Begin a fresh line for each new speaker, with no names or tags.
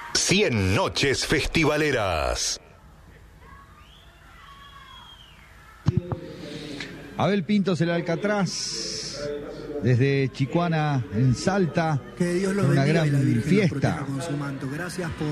100 noches festivaleras.
Abel Pintos, el Alcatraz, desde Chicuana en Salta,
que Dios los
una
bendiga
gran
y la Virgen
fiesta.
los proteja con su manto. Gracias por